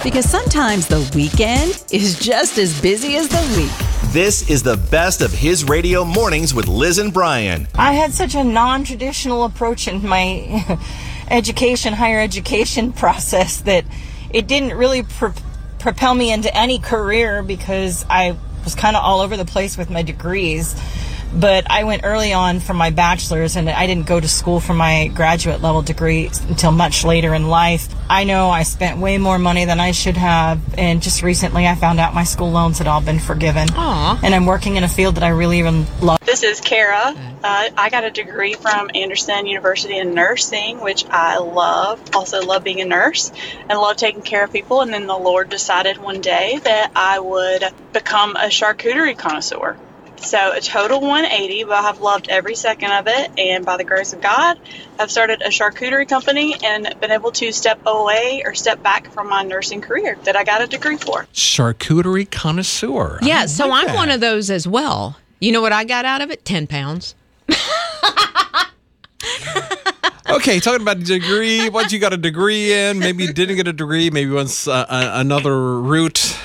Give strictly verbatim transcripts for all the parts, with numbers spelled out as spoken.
Because sometimes the weekend is just as busy as the week. This is the best of His Radio Mornings with Liz and Brian. I had such a non-traditional approach in my education, higher education process that it didn't really pro- propel me into any career because I was kind of all over the place with my degrees. But I went early on for my bachelor's, and I didn't go to school for my graduate level degree until much later in life. I know I spent way more money than I should have, and just recently I found out my school loans had all been forgiven. Aww. And I'm working in a field that I really even love. This is Kara. Uh, I got a degree from Anderson University in nursing, which I love. Also love being a nurse and love taking care of people. And then the Lord decided one day that I would become a charcuterie connoisseur. So a total one eighty, but I've loved every second of it. And by the grace of God, I've started a charcuterie company and been able to step away or step back from my nursing career that I got a degree for. Charcuterie connoisseur. Yeah, I so like I'm that. one of those as well. You know what I got out of it? ten pounds. Okay, talking about the degree, what you got a degree in, maybe you didn't get a degree, maybe once uh, uh, another route.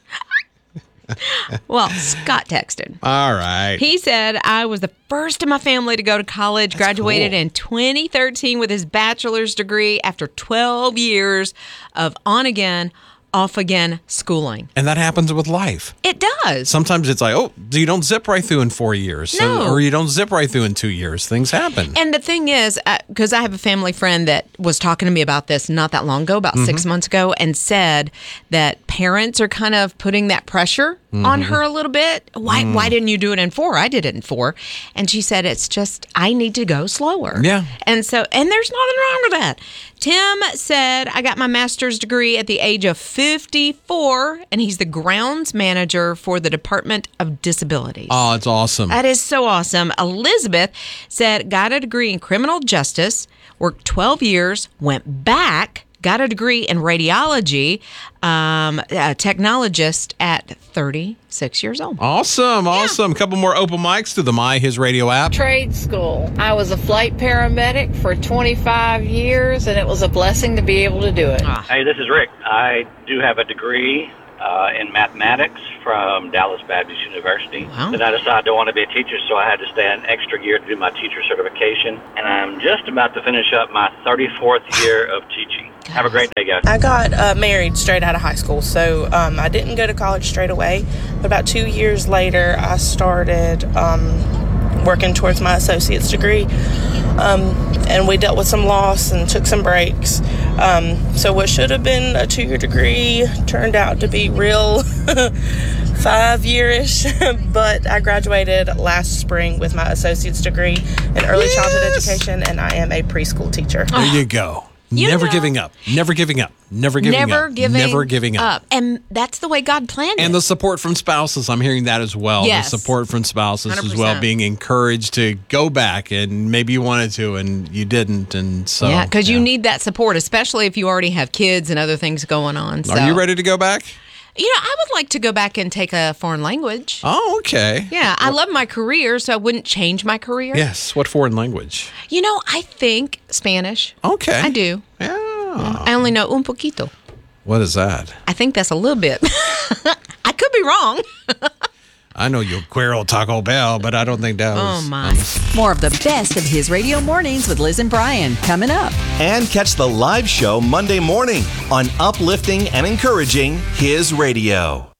Well, Scott texted. All right. He said, I was the first in my family to go to college, That's graduated cool. in twenty thirteen with his bachelor's degree after twelve years of on-again, off-again schooling. And that happens with life. It does. Sometimes it's like, oh, you don't zip right through in four years. So, No. or you don't zip right through in two years. Things happen. And the thing is, because I have a family friend that was talking to me about this not that long ago, about Mm-hmm. six months ago, and said that parents are kind of putting that pressure Mm-hmm. on her a little bit. Why Mm. why didn't you do it in four? I did it in four. And she said, it's just, I need to go slower. Yeah. And so, and there's nothing wrong with that. Tim said, I got my master's degree at the age of fifty-four, and he's the grounds manager for the Department of Disabilities. Oh, it's awesome. That is so awesome. Elizabeth said, got a degree in criminal justice, worked twelve years, went back, got a degree in radiology, um, a technologist at thirty-six years old. Awesome, awesome. A couple more open mics to the My His Radio app. Trade school. I was a flight paramedic for twenty-five years, and it was a blessing to be able to do it. Hey, this is Rick. I do have a degree uh, in mathematics from Dallas Baptist University. Wow. Then I decided I want to be a teacher, so I had to stay an extra year to do my teacher certification. And I'm just about to finish up my thirty-fourth year of teaching. Have a great day, guys. I got uh, married straight out of high school, so um, I didn't go to college straight away. But about two years later, I started um, working towards my associate's degree. Um, and we dealt with some loss and took some breaks. Um, so what should have been a two-year degree turned out to be real five-year-ish. But I graduated last spring with my associate's degree in early Yes. childhood education, and I am a preschool teacher. There you go. You never know- giving up. Never giving up. Never giving Never up. giving Never giving up. And that's the way God planned And it. the support from spouses, I'm hearing that as well. Yes. The support from spouses one hundred as well, percent. being encouraged to go back, and maybe you wanted to and you didn't. And so, yeah, because you yeah. need that support, especially if you already have kids and other things going on. So. Are you ready to go back? You know, I would like to go back and take a foreign language. Oh, okay. Yeah, I love my career, so I wouldn't change my career. Yes. What foreign language? You know, I think Spanish. Okay. I do. Yeah. I only know un poquito. What is that? I think that's a little bit. I could be wrong. I know you quiero Taco Bell, but I don't think that was. Oh, my. on the- More of the best of His Radio Mornings with Liz and Brian coming up. And catch the live show Monday morning on Uplifting and Encouraging His Radio.